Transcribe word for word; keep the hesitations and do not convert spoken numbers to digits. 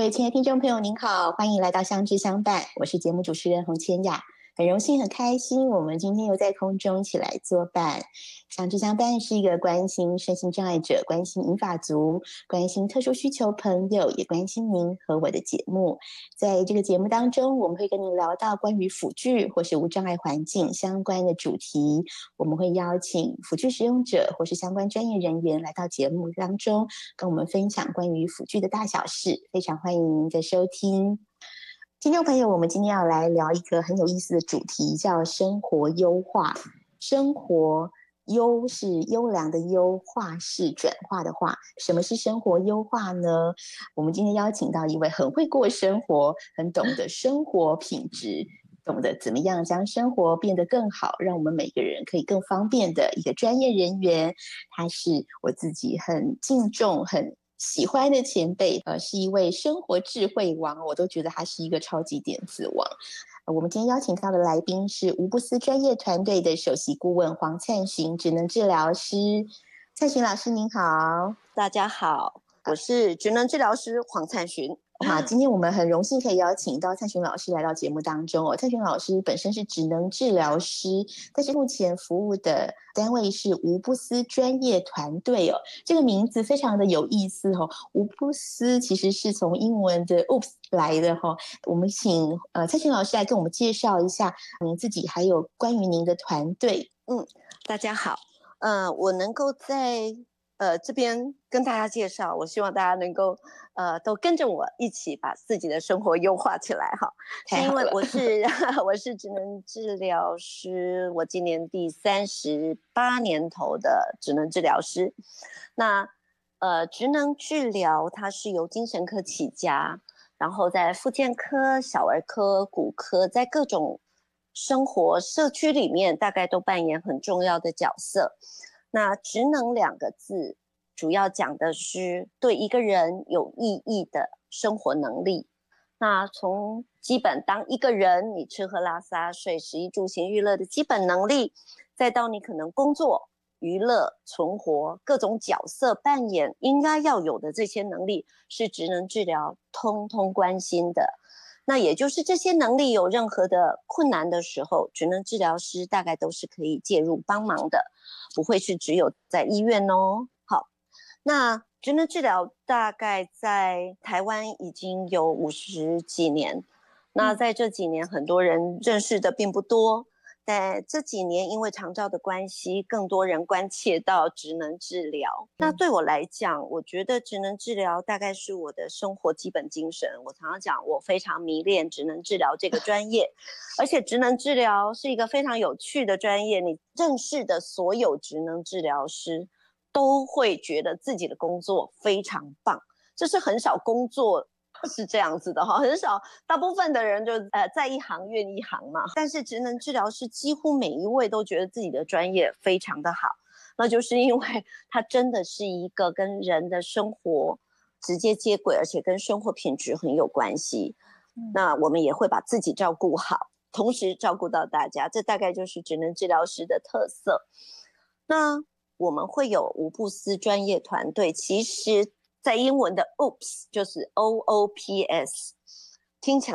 位亲爱的听众朋友您好，欢迎来到相知相伴，我是节目主持人洪千雅，很荣幸很开心我们今天又在空中一起来作伴。相知相伴是一个关心身心障碍者，关心银发族，关心特殊需求朋友，也关心您和我的节目。在这个节目当中，我们会跟您聊到关于辅具或是无障碍环境相关的主题，我们会邀请辅具使用者或是相关专业人员来到节目当中跟我们分享关于辅具的大小事，非常欢迎您的收听。听众朋友，我们今天要来聊一个很有意思的主题，叫生活优化。生活优是优良的优，化是转化的化。什么是生活优化呢？我们今天邀请到一位很会过生活，很懂得生活品质，懂得怎么样将生活变得更好，让我们每个人可以更方便的一个专业人员。他是我自己很敬重很喜欢的前辈，呃，是一位生活智慧王，我都觉得他是一个超级点子王。呃、我们今天邀请到的来宾是无不思专业团队的首席顾问黄灿寻职能治疗师。灿寻老师您好。 大家好，我是职能治疗师黄灿寻。 哇，今天我们很荣幸可以邀请到灿寻老师来到节目当中哦。灿寻老师本身是职能治疗师，但是目前服务的单位是无不思专业团队哦。这个名字非常的有意思哦，无不思其实是从英文的 oops 来的哈、哦。我们请呃灿寻老师来跟我们介绍一下您自己，还有关于您的团队。 嗯，大家好，呃，我能够在呃这边跟大家介绍，我希望大家能够呃都跟着我一起把自己的生活优化起来哈。是因为我是我是职能治疗师，我今年第三十八年头的职能治疗师。那呃职能治疗它是由精神科起家，然后在复健科、小儿科、骨科，在各种生活社区里面大概都扮演很重要的角色。那职能两个字主要讲的是对一个人有意义的生活能力。那从基本当一个人你吃喝拉撒睡食衣住行娱乐的基本能力，再到你可能工作娱乐存活各种角色扮演应该要有的这些能力，是职能治疗通通关心的。那也就是这些能力有任何的困难的时候，职能治疗师大概都是可以介入帮忙的，不会是只有在医院哦。好，那职能治疗大概在台湾已经有五十几年，那在这几年很多人认识的并不多，但这几年因为长照的关系，更多人关切到职能治疗。那对我来讲，我觉得职能治疗大概是我的生活基本精神。我常常讲，我非常迷恋职能治疗这个专业，而且职能治疗是一个非常有趣的专业。你认识的所有职能治疗师都会觉得自己的工作非常棒，这是很少工作是这样子的哈，很少，大部分的人就呃在一行怨一行嘛。但是职能治疗师几乎每一位都觉得自己的专业非常的好，那就是因为它真的是一个跟人的生活直接接轨，而且跟生活品质很有关系。嗯、那我们也会把自己照顾好，同时照顾到大家，这大概就是职能治疗师的特色。那我们会有无不思专业团队，其实在英文的 oops 就是 O O P S， 听起来